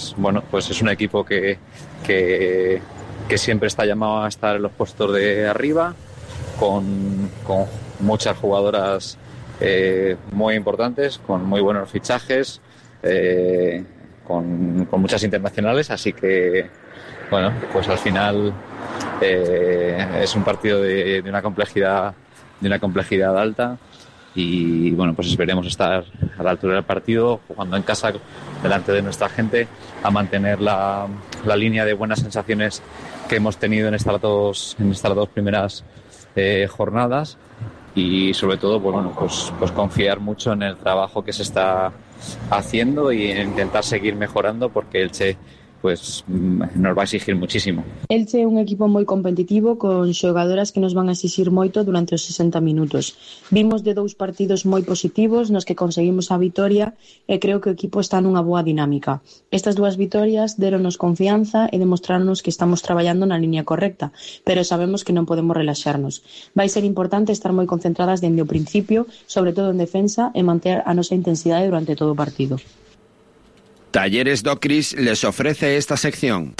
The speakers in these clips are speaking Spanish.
pues es un equipo que siempre está llamado a estar en los puestos de arriba, con muchas jugadoras muy importantes, con muy buenos fichajes, con muchas internacionales, así que bueno, pues al final es un partido de una complejidad alta. Y bueno, pues esperemos estar a la altura del partido, jugando en casa delante de nuestra gente, a mantener la línea de buenas sensaciones que hemos tenido en estas dos primeras jornadas, y sobre todo pues confiar mucho en el trabajo que se está haciendo y en intentar seguir mejorando, porque Elche pues nos va a exigir muchísimo. Elche é un equipo moi competitivo, con xogadoras que nos van a exixir moito durante os 60 minutos. Vimos de 2 partidos moi positivos nos que conseguimos a vitoria, e creo que o equipo está nunha boa dinámica. Estas 2 vitorias deronos confianza e demostrarnos que estamos traballando na liña correcta, pero sabemos que non podemos relaxarnos. Vai ser importante estar moi concentradas dende o principio, sobre todo en defensa, e manter a nosa intensidade durante todo o partido. Talleres Docris les ofrece esta sección.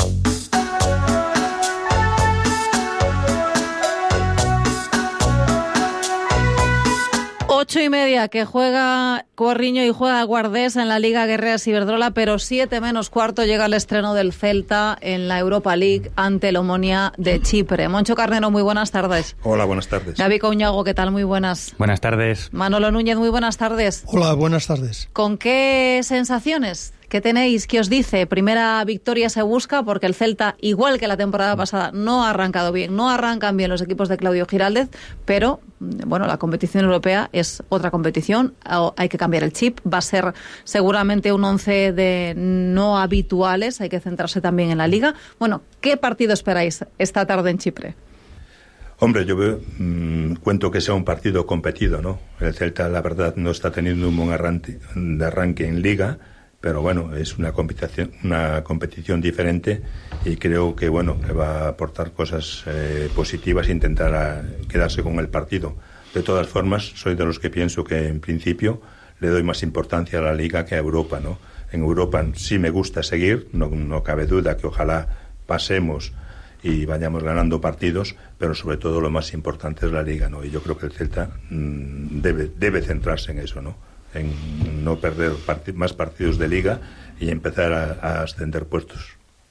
Ocho y media, que juega Corriño y juega Guardés en la Liga Guerreras Iberdrola, pero 7 menos cuarto llega el estreno del Celta en la Europa League ante el Omonia de Chipre. Moncho Carnero, muy buenas tardes. Hola, buenas tardes. Gaby Couñago, ¿qué tal? Muy buenas. Buenas tardes. Manolo Núñez, muy buenas tardes. Hola, buenas tardes. ¿Con qué sensaciones? ¿Qué tenéis? ¿Qué os dice? Primera victoria se busca, porque el Celta, igual que la temporada pasada, no ha arrancado bien. No arrancan bien los equipos de Claudio Giraldez, pero bueno, la competición europea es otra competición. Hay que cambiar el chip. Va a ser seguramente un 11 de no habituales. Hay que centrarse también en la Liga. Bueno, ¿qué partido esperáis esta tarde en Chipre? Hombre, yo cuento que sea un partido competido, ¿no? El Celta, la verdad, no está teniendo un buen arranque en Liga, pero bueno, es una competición diferente, y creo que bueno, que va a aportar cosas positivas e intentar quedarse con el partido. De todas formas, soy de los que pienso que en principio le doy más importancia a la Liga que a Europa, ¿no? En Europa sí me gusta seguir, no cabe duda que ojalá pasemos y vayamos ganando partidos, pero sobre todo lo más importante es la Liga, ¿no? Y yo creo que el Celta debe centrarse en eso, ¿no? En no perder más partidos de Liga y empezar a ascender puestos.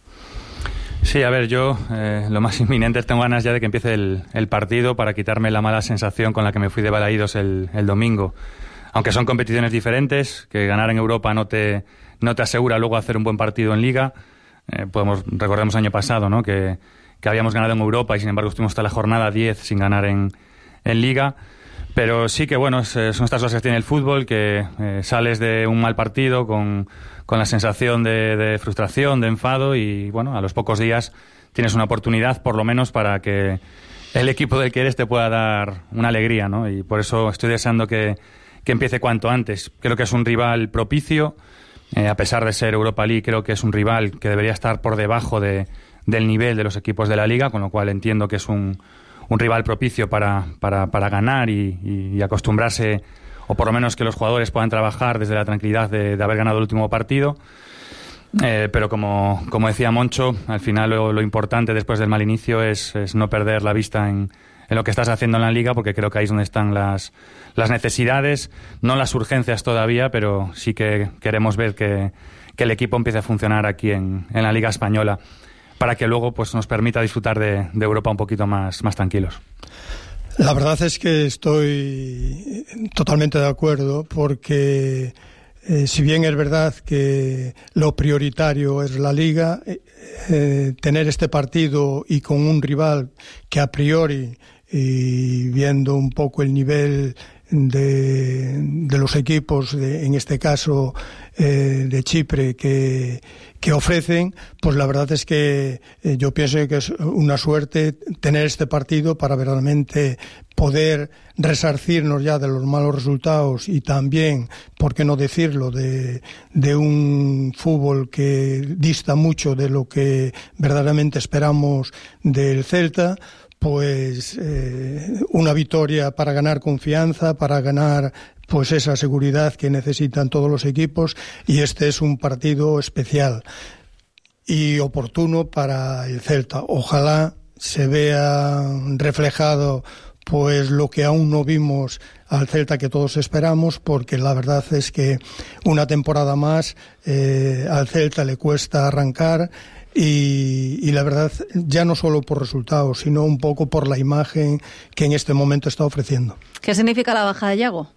Sí, a ver, yo lo más inminente, tengo ganas ya de que empiece el partido para quitarme la mala sensación con la que me fui de Balaídos el domingo. Aunque son competiciones diferentes, que ganar en Europa no te asegura luego hacer un buen partido en Liga. Recordemos año pasado, ¿no? que habíamos ganado en Europa y sin embargo estuvimos hasta la jornada 10 sin ganar en Liga. Pero sí que bueno, son estas cosas que tiene el fútbol, que sales de un mal partido con la sensación de frustración, de enfado, y bueno, a los pocos días tienes una oportunidad por lo menos para que el equipo del que eres te pueda dar una alegría, ¿no? Y por eso estoy deseando que empiece cuanto antes. Creo que es un rival propicio, a pesar de ser Europa League, creo que es un rival que debería estar por debajo del nivel de los equipos de la Liga, con lo cual entiendo que es un rival propicio para ganar y acostumbrarse, o por lo menos que los jugadores puedan trabajar desde la tranquilidad de haber ganado el último partido. Pero como decía Moncho, al final lo importante después del mal inicio es no perder la vista en lo que estás haciendo en la Liga, porque creo que ahí es donde están las necesidades, no las urgencias todavía, pero sí que queremos ver que el equipo empiece a funcionar aquí en la Liga Española, para que luego pues nos permita disfrutar de Europa un poquito más tranquilos. La verdad es que estoy totalmente de acuerdo, porque si bien es verdad que lo prioritario es la Liga, tener este partido y con un rival que a priori, y viendo un poco el nivel de los equipos, en este caso de Chipre, que ofrecen, pues la verdad es que yo pienso que es una suerte tener este partido para verdaderamente poder resarcirnos ya de los malos resultados, y también, por qué no decirlo, de un fútbol que dista mucho de lo que verdaderamente esperamos del Celta. Pues una victoria para ganar confianza, para ganar pues esa seguridad que necesitan todos los equipos, y este es un partido especial. y oportuno para el Celta. Ojalá se vea reflejado pues lo que aún no vimos al Celta que todos esperamos, porque la verdad es que una temporada más al Celta le cuesta arrancar y la verdad ya no solo por resultados, sino un poco por la imagen que en este momento está ofreciendo. ¿Qué significa la baja de Yago?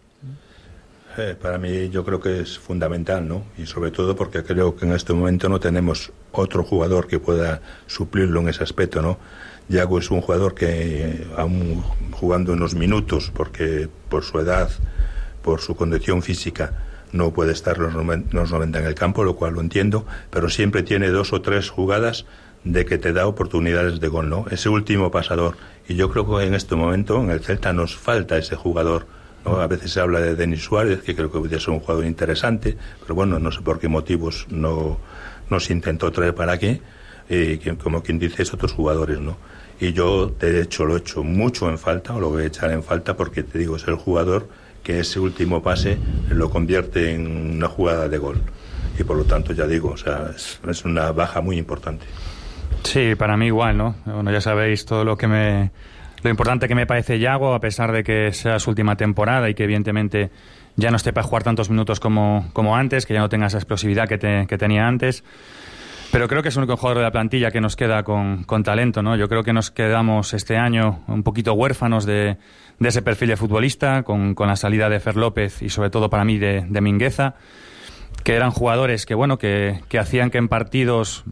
Para mí yo creo que es fundamental, ¿no? Y sobre todo porque creo que en este momento no tenemos otro jugador que pueda suplirlo en ese aspecto, ¿no? Yago es un jugador que aún jugando unos minutos, porque por su edad, por su condición física, no puede estar los 90 en el campo, lo cual lo entiendo, pero siempre tiene 2 o 3 jugadas de que te da oportunidades de gol, ¿no? Ese último pasador. Y yo creo que en este momento en el Celta nos falta ese jugador, ¿no? A veces se habla de Denis Suárez, que creo que podría ser un jugador interesante, pero bueno, no sé por qué motivos no se intentó traer para aquí, como quien dice, es otros jugadores, ¿no? Y yo, de hecho, lo he hecho mucho en falta, o lo voy a echar en falta, porque te digo, es el jugador que ese último pase lo convierte en una jugada de gol. Y por lo tanto, ya digo, o sea, es una baja muy importante. Sí, para mí igual, ¿no? Bueno, ya sabéis todo lo importante que me parece Yago, a pesar de que sea su última temporada y que evidentemente ya no esté para jugar tantos minutos como antes, que ya no tenga esa explosividad que tenía antes. Pero creo que es el único jugador de la plantilla que nos queda con talento, ¿no? Yo creo que nos quedamos este año un poquito huérfanos de ese perfil de futbolista, con la salida de Fer López y sobre todo para mí de Mingueza, que eran jugadores que bueno que hacían que en partidos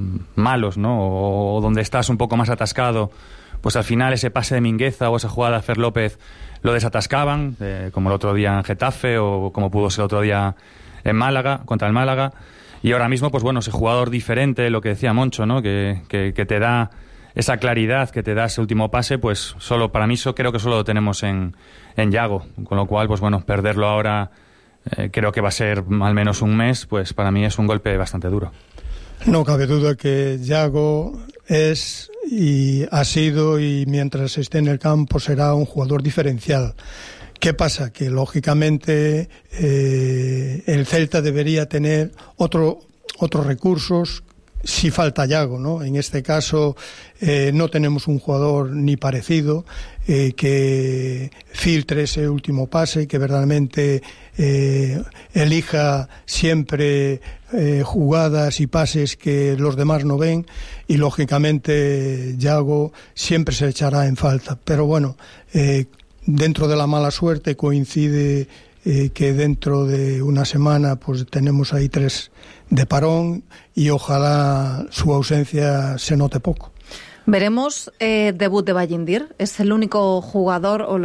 malos, ¿no? O donde estás un poco más atascado, pues al final ese pase de Mingueza o esa jugada de Fer López lo desatascaban, como el otro día en Getafe o como pudo ser el otro día en Málaga, contra el Málaga. Y ahora mismo, pues bueno, ese jugador diferente, lo que decía Moncho, ¿no? Que te da esa claridad, que te da ese último pase, pues solo para mí creo que solo lo tenemos en Yago. Con lo cual, pues bueno, perderlo ahora creo que va a ser al menos un mes, pues para mí es un golpe bastante duro. No cabe duda que Yago es y ha sido, y mientras esté en el campo será un jugador diferencial. ¿Qué pasa? Que lógicamente el Celta debería tener otros recursos si falta Yago, ¿no? En este caso no tenemos un jugador ni parecido que filtre ese último pase, que verdaderamente elija siempre jugadas y pases que los demás no ven, y lógicamente Yago siempre se echará en falta. Pero bueno, dentro de la mala suerte coincide que dentro de una semana pues tenemos ahí 3 de parón y ojalá su ausencia se note poco. Veremos debut de Ballindir. Es el único jugador o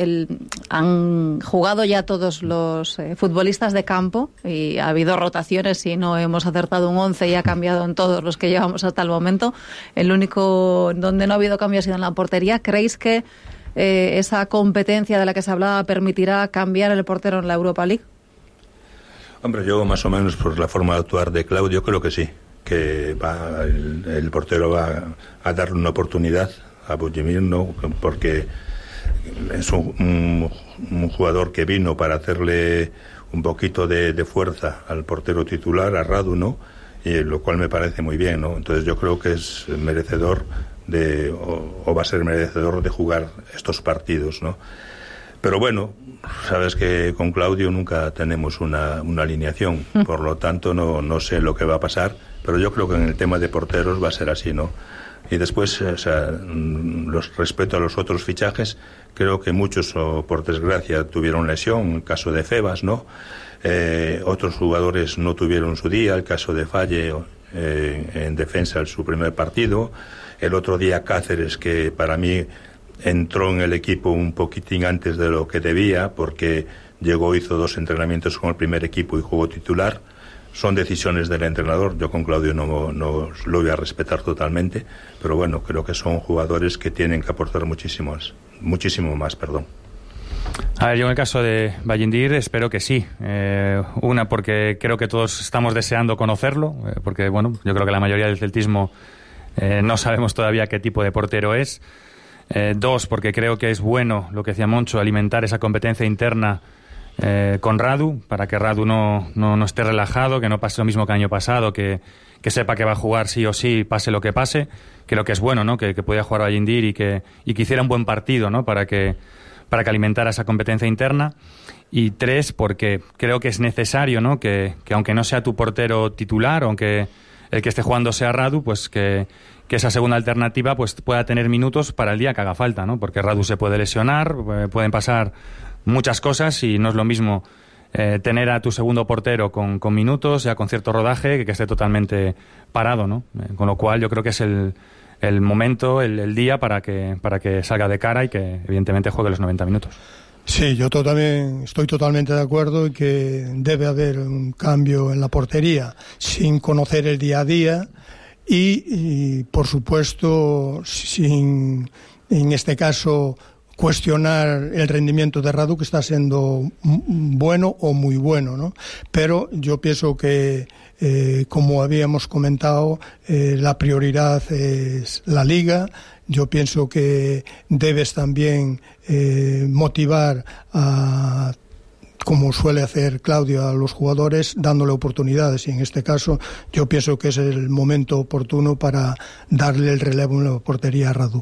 han jugado ya todos los futbolistas de campo y ha habido rotaciones y no hemos acertado un 11 y ha cambiado en todos los que llevamos hasta el momento. El único donde no ha habido cambio ha sido en la portería. ¿Creéis que esa competencia de la que se hablaba permitirá cambiar el portero en la Europa League? Hombre, yo más o menos por la forma de actuar de Claudio creo que sí, que el portero va a darle una oportunidad a Budimir, ¿no? Porque es un jugador que vino para hacerle un poquito de fuerza al portero titular, a Radu, ¿no? Y lo cual me parece muy bien, ¿no? Entonces yo creo que es merecedor o va a ser merecedor de jugar estos partidos, ¿no? Pero bueno, sabes que con Claudio nunca tenemos una alineación, por lo tanto no sé lo que va a pasar, pero yo creo que en el tema de porteros va a ser así, ¿no? Y después, o sea, respecto a los otros fichajes, creo que muchos, por desgracia, tuvieron lesión, el caso de Febas, ¿no? Otros jugadores no tuvieron su día, el caso de Falle en defensa en su primer partido, el otro día Cáceres, que para mí entró en el equipo un poquitín antes de lo que debía, porque hizo 2 entrenamientos con el primer equipo y jugó titular. Son decisiones del entrenador, yo con Claudio no lo voy a respetar totalmente, pero bueno, creo que son jugadores que tienen que aportar muchísimo más. A ver, yo en el caso de Ballindir espero que sí. Una, porque creo que todos estamos deseando conocerlo, porque bueno, yo creo que la mayoría del celtismo no sabemos todavía qué tipo de portero es. 2, porque creo que es bueno, lo que decía Moncho, alimentar esa competencia interna con Radu, para que Radu no esté relajado, que no pase lo mismo que el año pasado, que sepa que va a jugar sí o sí, pase lo que pase, que lo que es bueno, ¿no? Que podía jugar Vallindir y que hiciera un buen partido, ¿no? Para que alimentara esa competencia interna. Y 3, porque creo que es necesario, ¿no? Que aunque no sea tu portero titular, aunque el que esté jugando sea Radu, pues que esa segunda alternativa pues pueda tener minutos para el día que haga falta, ¿no? Porque Radu se puede lesionar, pueden pasar muchas cosas y no es lo mismo tener a tu segundo portero con minutos, ya con cierto rodaje, que esté totalmente parado, ¿no? Con lo cual yo creo que es el momento, el día para que salga de cara y que evidentemente juegue los 90 minutos. Sí, yo también estoy totalmente de acuerdo en que debe haber un cambio en la portería sin conocer el día a día y por supuesto, sin, en este caso, cuestionar el rendimiento de Radu, que está siendo bueno o muy bueno, ¿no? Pero yo pienso que, como habíamos comentado, la prioridad es la Liga. Yo pienso que debes también motivar como suele hacer Claudio, a los jugadores dándole oportunidades, y en este caso yo pienso que es el momento oportuno para darle el relevo en la portería a Radu.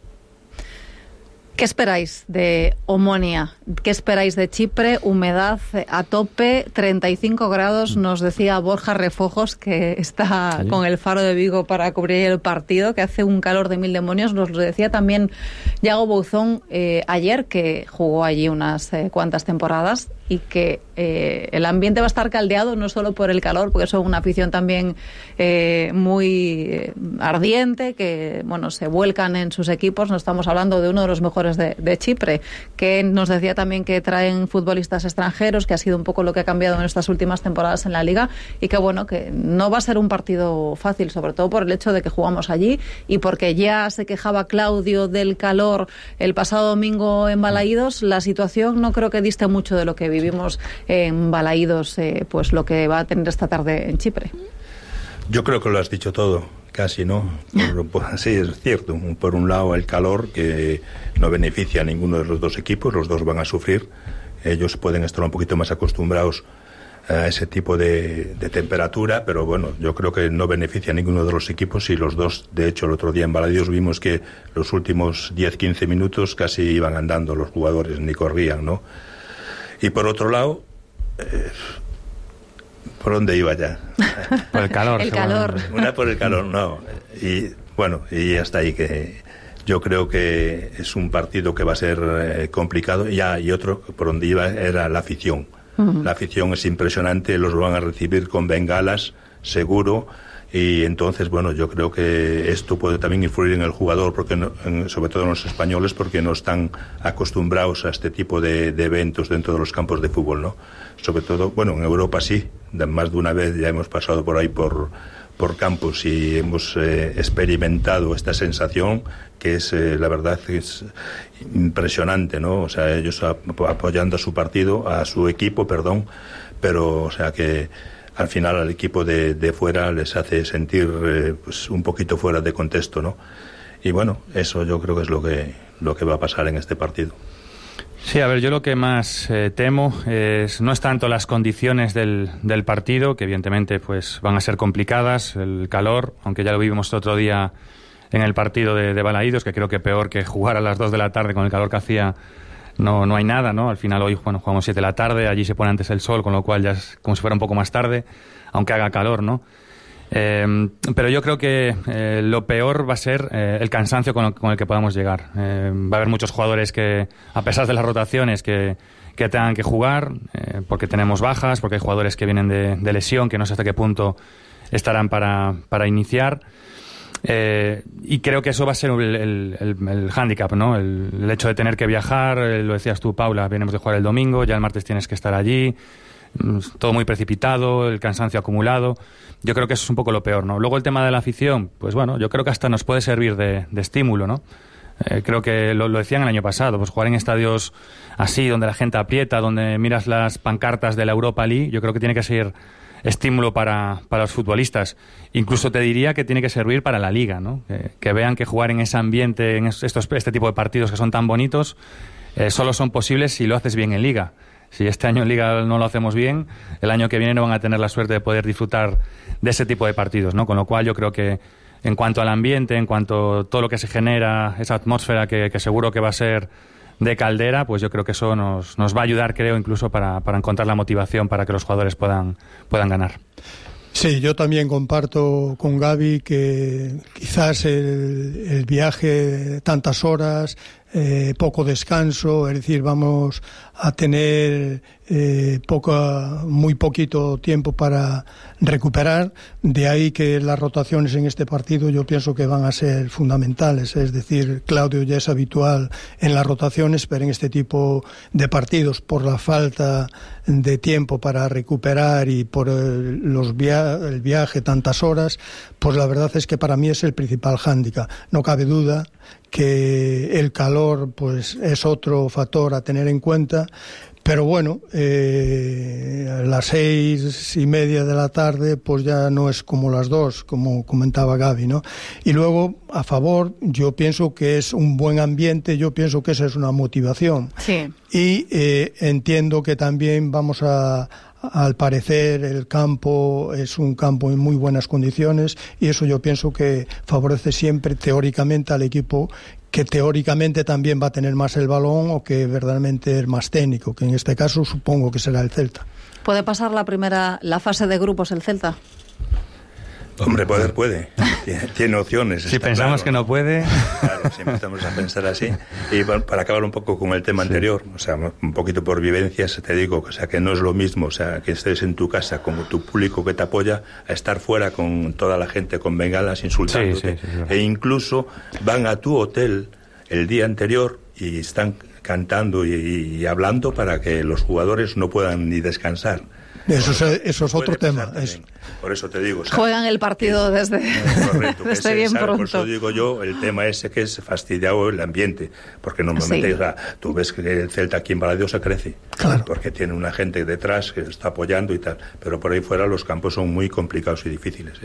¿Qué esperáis de Omonia? ¿Qué esperáis de Chipre? Humedad a tope, 35 grados, nos decía Borja Refojos, que está con el Faro de Vigo para cubrir el partido, que hace un calor de mil demonios. Nos lo decía también Yago Bouzón ayer, que jugó allí unas cuantas temporadas, y que el ambiente va a estar caldeado no solo por el calor, porque son una afición también muy ardiente, que bueno, se vuelcan en sus equipos. No estamos hablando de uno de los mejores de Chipre, que nos decía también que traen futbolistas extranjeros, que ha sido un poco lo que ha cambiado en estas últimas temporadas en la Liga, y que bueno, que no va a ser un partido fácil, sobre todo por el hecho de que jugamos allí y porque ya se quejaba Claudio del calor el pasado domingo en Balaídos. La situación no creo que diste mucho de lo que vivimos en Balaídos, pues lo que va a tener esta tarde en Chipre. Yo creo que lo has dicho todo, casi, ¿no? Sí, es cierto. Por un lado, el calor, que no beneficia a ninguno de los dos equipos, los dos van a sufrir. Ellos pueden estar un poquito más acostumbrados a ese tipo de temperatura, pero bueno, yo creo que no beneficia a ninguno de los equipos, y los dos, de hecho, el otro día en Balaídos vimos que los últimos 10-15 minutos casi iban andando los jugadores, ni corrían, ¿no? Y por otro lado, ¿por dónde iba ya? Por el calor. El calor. Una por el calor, no. Y bueno, y hasta ahí, que yo creo que es un partido que va a ser complicado. Y otro por donde iba era la afición. La afición es impresionante, los van a recibir con bengalas, seguro. Y entonces, bueno, yo creo que esto puede también influir en el jugador, porque sobre todo en los españoles, porque no están acostumbrados a este tipo de eventos dentro de los campos de fútbol, ¿no? Sobre todo, bueno, en Europa sí, más de una vez ya hemos pasado por ahí por campos y hemos experimentado esta sensación que es, la verdad, es impresionante, ¿no? O sea, ellos apoyando a su equipo, pero, o sea, que al final al equipo de fuera les hace sentir pues un poquito fuera de contexto, ¿no? Y bueno, eso yo creo que es lo que va a pasar en este partido. Sí, a ver, yo lo que más temo no es tanto las condiciones del partido, que evidentemente pues van a ser complicadas, el calor, aunque ya lo vivimos el otro día en el partido de Balaídos, que creo que peor que jugar a las 2 de la tarde con el calor que hacía. No hay nada, ¿no? Al final hoy, bueno, jugamos 7 de la tarde, allí se pone antes el sol, con lo cual ya es como si fuera un poco más tarde, aunque haga calor, ¿no? Pero yo creo que lo peor va a ser el cansancio con el que podamos llegar. Va a haber muchos jugadores que, a pesar de las rotaciones, que tengan que jugar, porque tenemos bajas, porque hay jugadores que vienen de lesión, que no sé hasta qué punto estarán para iniciar. Y creo que eso va a ser el hándicap, ¿no? El hecho de tener que viajar, lo decías tú, Paula, venimos de jugar el domingo, ya el martes tienes que estar allí, todo muy precipitado, el cansancio acumulado. Yo creo que eso es un poco lo peor, ¿no? Luego el tema de la afición, pues bueno, yo creo que hasta nos puede servir de estímulo, ¿no? Creo que lo decían el año pasado, pues jugar en estadios así, donde la gente aprieta, donde miras las pancartas de la Europa League, yo creo que tiene que ser estímulo para los futbolistas. Incluso te diría que tiene que servir para la Liga, ¿no? Que vean que jugar en ese ambiente, en este tipo de partidos que son tan bonitos, solo son posibles si lo haces bien en Liga. Si este año en Liga no lo hacemos bien, el año que viene no van a tener la suerte de poder disfrutar de ese tipo de partidos, ¿no? Con lo cual yo creo que en cuanto al ambiente, en cuanto a todo lo que se genera, esa atmósfera que seguro que va a ser de caldera, pues yo creo que eso nos va a ayudar, creo, incluso para encontrar la motivación para que los jugadores puedan ganar. Sí, yo también comparto con Gaby que quizás el viaje, tantas horas, poco descanso, es decir, vamos a tener muy poquito tiempo para recuperar. De ahí que las rotaciones en este partido yo pienso que van a ser fundamentales. Es decir, Claudio ya es habitual en las rotaciones, pero en este tipo de partidos, por la falta de tiempo para recuperar y por el viaje, tantas horas, pues la verdad es que para mí es el principal hándicap. No cabe duda que el calor pues es otro factor a tener en cuenta, pero bueno, a las 6:30 de la tarde pues ya no es como las 2, como comentaba Gaby, ¿no? Y luego, a favor, yo pienso que es un buen ambiente, yo pienso que esa es una motivación. Sí. Y entiendo que también al parecer el campo es un campo en muy buenas condiciones y eso yo pienso que favorece siempre teóricamente al equipo que teóricamente también va a tener más el balón o que verdaderamente es más técnico, que en este caso supongo que será el Celta. ¿Puede pasar la fase de grupos el Celta? Hombre, puede. Tiene opciones. Si pensamos que no puede... Claro, si empezamos a pensar así. Y para acabar un poco con el tema anterior, o sea, un poquito por vivencias, te digo, o sea, que no es lo mismo, o sea, que estés en tu casa con tu público que te apoya, a estar fuera con toda la gente con bengalas insultándote. Sí. E incluso van a tu hotel el día anterior y están cantando y hablando para que los jugadores no puedan ni descansar. Eso es otro tema. Por eso te digo. O sea, juegan el partido desde bien pronto. Por eso digo yo, el tema ese que es fastidiado el ambiente. Porque normalmente, sí. O sea, tú ves que el Celta aquí en Baladiosa crece. Claro. Porque tiene una gente detrás que está apoyando y tal. Pero por ahí fuera los campos son muy complicados y difíciles.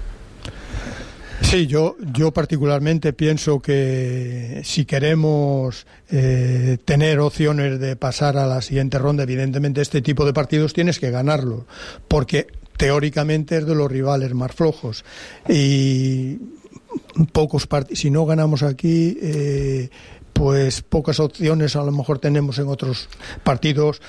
Sí, yo particularmente pienso que si queremos tener opciones de pasar a la siguiente ronda, evidentemente este tipo de partidos tienes que ganarlo, porque teóricamente es de los rivales más flojos y si no ganamos aquí, pues pocas opciones a lo mejor tenemos en otros partidos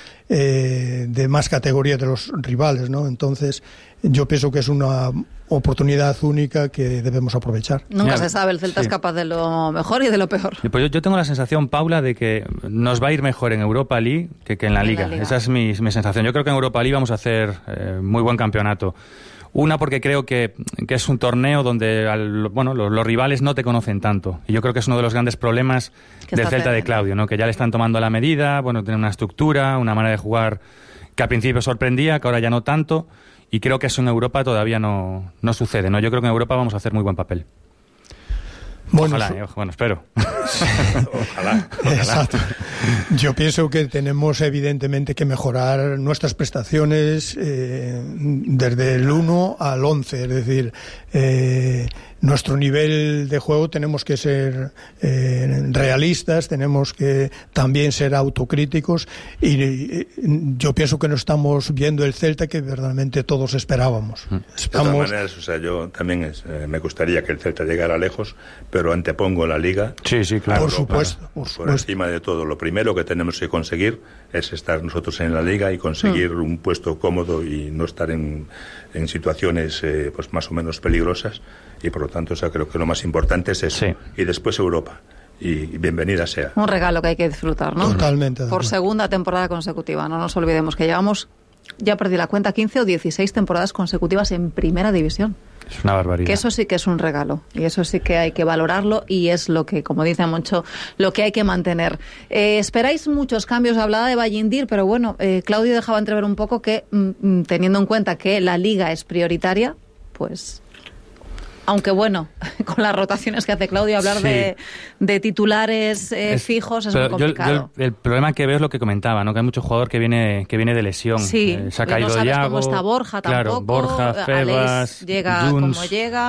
de más categoría de los rivales, ¿no? Entonces yo pienso que es una oportunidad única que debemos aprovechar. Nunca se sabe, el Celta es capaz de lo mejor y de lo peor. Pues yo tengo la sensación, Paula, de que nos va a ir mejor en Europa League que en la Liga. Esa es mi sensación. Yo creo que en Europa League vamos a hacer muy buen campeonato. Una, porque creo que es un torneo donde los rivales no te conocen tanto. Y yo creo que es uno de los grandes problemas del Celta de Claudio, ¿no? Que ya le están tomando la medida, tiene una estructura, una manera de jugar que al principio sorprendía, que ahora ya no tanto. Y creo que eso en Europa todavía no sucede, ¿no? Yo creo que en Europa vamos a hacer muy buen papel. Bueno, espero. Ojalá. Exacto. Yo pienso que tenemos evidentemente que mejorar nuestras prestaciones desde el 1 al 11, es decir, nuestro nivel de juego tenemos que ser realistas, tenemos que también ser autocríticos y yo pienso que no estamos viendo el Celta que verdaderamente todos esperábamos. De todas maneras, o sea, yo también me gustaría que el Celta llegara lejos, pero antepongo la Liga. Sí, claro. Por supuesto. Por encima de todo. Lo primero que tenemos que conseguir es estar nosotros en la Liga y conseguir un puesto cómodo y no estar en situaciones pues más o menos peligrosas. Y por lo tanto, o sea, creo que lo más importante es eso. Sí. Y después Europa. Y bienvenida sea. Un regalo que hay que disfrutar, ¿no? Totalmente. Por segunda temporada consecutiva. No nos olvidemos que llevamos, ya perdí la cuenta, 15 o 16 temporadas consecutivas en Primera División. Es una barbaridad. Que eso sí que es un regalo. Y eso sí que hay que valorarlo y es lo que, como dice Moncho, lo que hay que mantener. Esperáis muchos cambios. Hablaba de Vallindir, pero bueno, Claudio dejaba entrever un poco que, teniendo en cuenta que la Liga es prioritaria, pues... Aunque bueno, con las rotaciones que hace Claudio, hablar de titulares fijos es muy complicado. El problema que veo es lo que comentaba, ¿no? Que hay mucho jugador que viene de lesión. Sí, se ha caído no sabes Iago, cómo está Borja tampoco. Claro, Borja, Febas, llega Junts. como llega.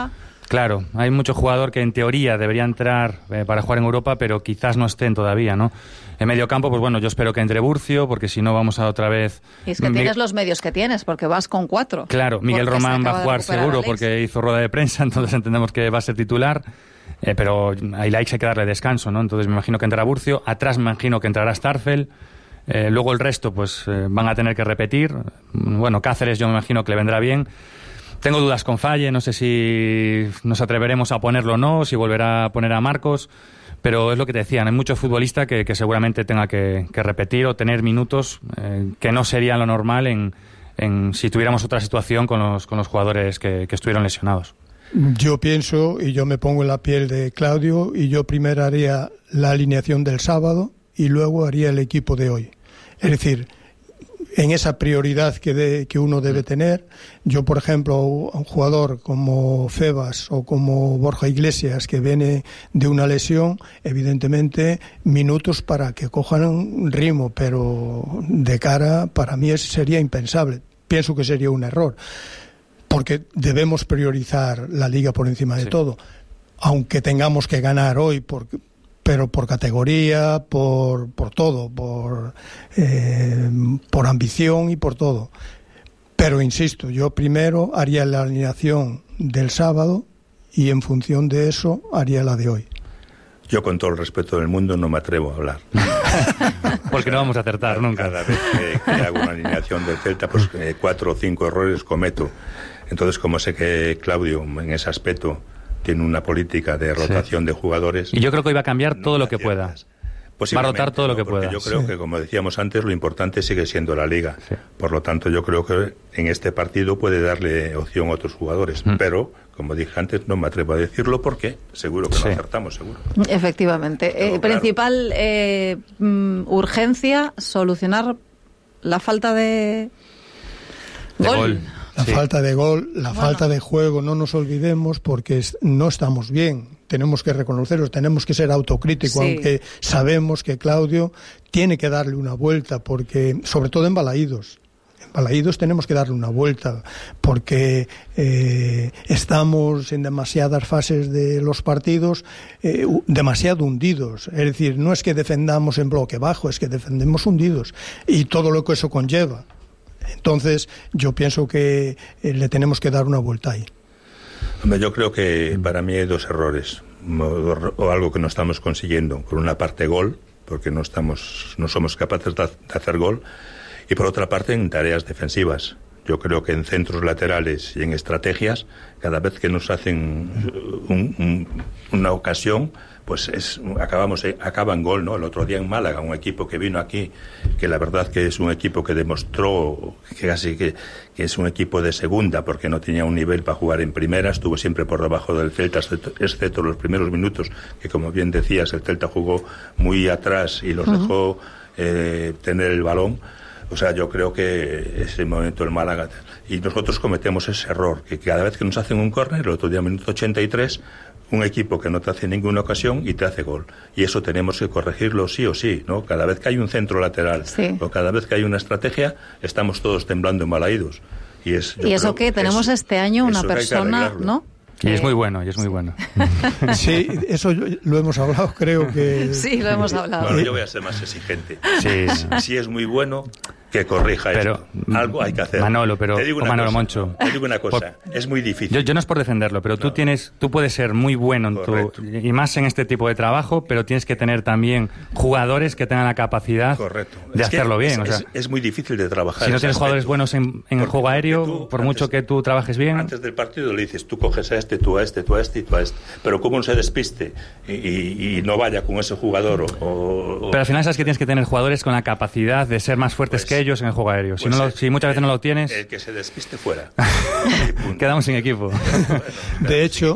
Claro, hay mucho jugador que en teoría debería entrar para jugar en Europa, pero quizás no estén todavía, ¿no? En medio campo, pues bueno, yo espero que entre Burcio, porque si no vamos a otra vez... Y es que tienes los medios que tienes, porque vas con 4. Claro, Miguel Román va a jugar seguro porque hizo rueda de prensa, entonces entendemos que va a ser titular, pero a Ilaix hay que darle descanso, ¿no? Entonces me imagino que entrará Burcio, atrás me imagino que entrará Starfel, luego el resto pues van a tener que repetir. Bueno, Cáceres yo me imagino que le vendrá bien. Tengo dudas con Falle, no sé si nos atreveremos a ponerlo o no, si volverá a poner a Marcos, pero es lo que te decían, hay mucho futbolista que seguramente tenga que repetir o tener minutos que no sería lo normal en si tuviéramos otra situación con los jugadores que estuvieron lesionados. Yo pienso, y yo me pongo en la piel de Claudio, y yo primero haría la alineación del sábado y luego haría el equipo de hoy. Es decir, en esa prioridad que uno debe tener. Yo, por ejemplo, un jugador como Febas o como Borja Iglesias, que viene de una lesión, evidentemente minutos para que cojan un ritmo, pero de cara, para mí sería impensable. Pienso que sería un error, porque debemos priorizar la Liga por encima de todo, aunque tengamos que ganar hoy, pero por categoría, por todo, por ambición y por todo. Pero insisto, yo primero haría la alineación del sábado y en función de eso haría la de hoy. Yo, con todo el respeto del mundo, no me atrevo a hablar. Porque no vamos a acertar nunca. Cada vez que hago una alineación del Celta, pues 4 o 5 errores cometo. Entonces, como sé que Claudio, en ese aspecto, tiene una política de rotación de jugadores. Y yo creo que hoy va a cambiar todo lo que pueda. Va a rotar todo lo que pueda. Yo creo que, como decíamos antes, lo importante sigue siendo la Liga. Sí. Por lo tanto, yo creo que en este partido puede darle opción a otros jugadores. Pero, como dije antes, no me atrevo a decirlo porque seguro que lo acertamos, seguro. Efectivamente. Principal urgencia, solucionar la falta de gol. La falta de gol, falta de juego, no nos olvidemos, porque no estamos bien. Tenemos que reconocerlo, tenemos que ser autocríticos, aunque sabemos que Claudio tiene que darle una vuelta, porque, sobre todo en Balaídos. En Balaídos tenemos que darle una vuelta, porque estamos en demasiadas fases de los partidos demasiado hundidos. Es decir, no es que defendamos en bloque bajo, es que defendemos hundidos. Y todo lo que eso conlleva. Entonces, yo pienso que le tenemos que dar una vuelta ahí. Hombre, yo creo que para mí hay 2 errores, o algo que no estamos consiguiendo. Por una parte, gol, porque no somos capaces de hacer gol, y por otra parte, en tareas defensivas. Yo creo que en centros laterales y en estrategias, cada vez que nos hacen una ocasión, pues acaba en gol, ¿no? El otro día en Málaga, un equipo que vino aquí, que la verdad que es un equipo que demostró que casi que es un equipo de segunda, porque no tenía un nivel para jugar en primera, estuvo siempre por debajo del Celta, excepto los primeros minutos, que, como bien decías, el Celta jugó muy atrás y los dejó tener el balón. O sea, yo creo que ese momento el Málaga... Y nosotros cometemos ese error, que cada vez que nos hacen un córner, el otro día, minuto 83, un equipo que no te hace ninguna ocasión y te hace gol. Y eso tenemos que corregirlo sí o sí, ¿no? Cada vez que hay un centro lateral o cada vez que hay una estrategia, estamos todos temblando en Balaídos. Y eso que tenemos este año una persona, ¿no? Y es muy bueno, Sí, eso lo hemos hablado, creo que... Sí, lo hemos hablado. Bueno, yo voy a ser más exigente. Si es muy bueno, que corrija esto. Algo hay que hacer. Manolo, Moncho. Te digo una cosa, es muy difícil. Yo no es por defenderlo, pero tú puedes ser muy bueno y más en este tipo de trabajo, pero tienes que tener también jugadores que tengan la capacidad de hacerlo bien. Es muy difícil de trabajar. Si no tienes jugadores buenos en el juego aéreo, por mucho que tú trabajes bien... Antes del partido le dices, tú coges a este, tú a este, tú a este y tú a este. Pero como no se despiste y no vaya con ese jugador Pero al final sabes que tienes que tener jugadores con la capacidad de ser más fuertes que ellos en el juego aéreo. Si muchas veces no lo tienes... El que se despiste fuera. Quedamos sin equipo. De hecho...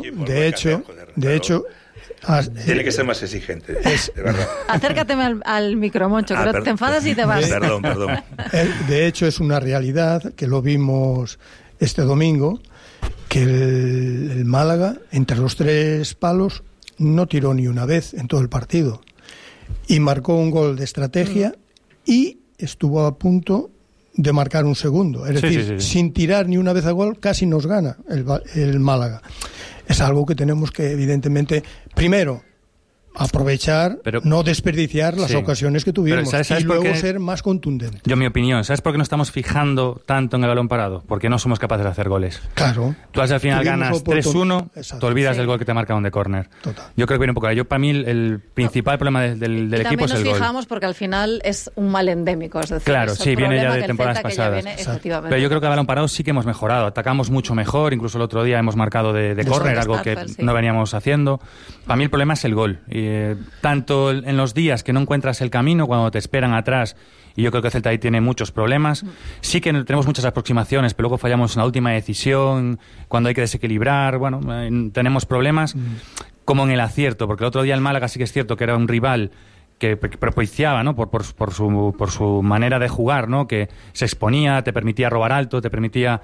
Tiene que ser más exigente, de verdad. Acércate al micro, Moncho, que te enfadas y te vas. Perdón. De hecho, es una realidad que lo vimos este domingo, que el Málaga, entre los 3 palos, no tiró ni una vez en todo el partido. Y marcó un gol de estrategia y estuvo a punto de marcar un segundo. Es decir, sin tirar ni una vez a gol, casi nos gana el Málaga. es algo que tenemos que, evidentemente, primero, aprovechar, pero no desperdiciar las ocasiones que tuvimos, ¿sabes y luego ser más contundente. Yo, mi opinión, ¿sabes por qué no estamos fijando tanto en el balón parado? Porque no somos capaces de hacer goles. Claro. Tú al final ganas 3-1, te olvidas del gol que te marcaron de córner. Total. Yo creo que viene un poco. Para mí el principal problema del equipo es el gol. También nos fijamos porque al final es un mal endémico, es decir, claro, sí, viene ya de temporadas pasadas. Pero yo creo que a balón parado sí que hemos mejorado, atacamos mucho mejor, incluso el otro día hemos marcado de córner, algo que no veníamos haciendo. Para mí el problema es el gol. Tanto en los días que no encuentras el camino, cuando te esperan atrás, y yo creo que Celta ahí tiene muchos problemas. Sí que tenemos muchas aproximaciones, pero luego fallamos en la última decisión, cuando hay que desequilibrar, bueno, tenemos problemas, como en el acierto, porque el otro día el Málaga sí que es cierto que era un rival que propiciaba, ¿no? por su manera de jugar, ¿no? Que se exponía, te permitía robar alto, te permitía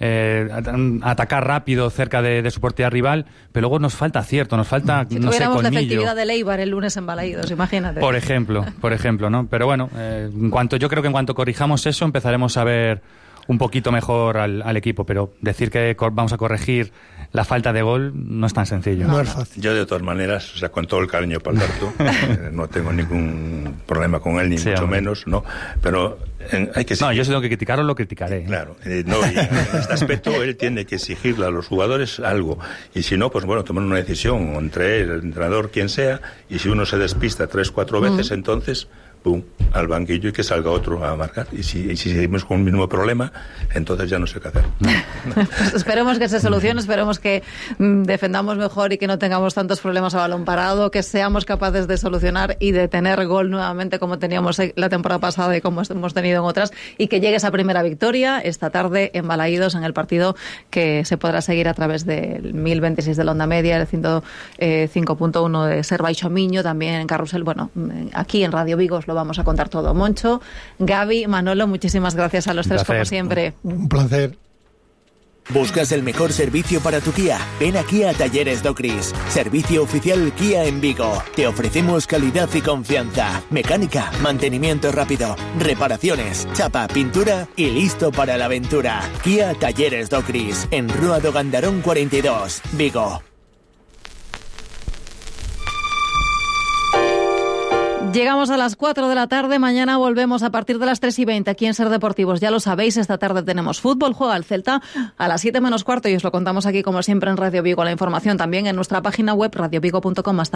atacar rápido cerca de su portería rival, pero luego nos falta acierto, nos falta, si no sé, tuviéramos colmillo. La efectividad de Eibar el lunes en Balaídos, imagínate. Por ejemplo, ¿no? Pero bueno, yo creo que en cuanto corrijamos eso empezaremos a ver un poquito mejor al equipo, pero decir que vamos a corregir la falta de gol no es tan sencillo. No es fácil. Yo, de todas maneras, o sea, con todo el cariño para Alberto, no tengo ningún problema con él, ni mucho menos, ¿no? Pero hay que... No, yo si tengo que criticarlo, lo criticaré. Claro, no, y en este aspecto él tiene que exigirle a los jugadores algo, y si no, pues bueno, tomar una decisión entre él, el entrenador, quien sea, y si uno se despista 3-4 veces, entonces... pum, al banquillo y que salga otro a marcar. Y si seguimos con el mismo problema, entonces ya no sé qué hacer. Pues esperemos que se solucione, esperemos que defendamos mejor y que no tengamos tantos problemas a balón parado, que seamos capaces de solucionar y de tener gol nuevamente como teníamos la temporada pasada y como hemos tenido en otras, y que llegue esa primera victoria esta tarde en Balaídos, en el partido que se podrá seguir a través del 1026 de la Onda Media, el 105.1 de Ser Baixo Miño, también en Carrusel, bueno, aquí en Radio Vigo os lo vamos a contar todo. Moncho, Gaby, Manolo, muchísimas gracias a los tres como siempre. Un placer. ¿Buscas el mejor servicio para tu Kia? Ven aquí a Talleres Docris, servicio oficial Kia en Vigo. Te ofrecemos calidad y confianza, mecánica, mantenimiento rápido, reparaciones, chapa, pintura y listo para la aventura. Kia Talleres Docris, en Rúa do Gandarón 42, Vigo. Llegamos a las 4 de la tarde, mañana volvemos a partir de las 3:20 aquí en Ser Deportivos. Ya lo sabéis, esta tarde tenemos fútbol, juega el Celta a las 7 menos cuarto y os lo contamos aquí como siempre en Radio Vigo. La información también en nuestra página web radiovigo.com.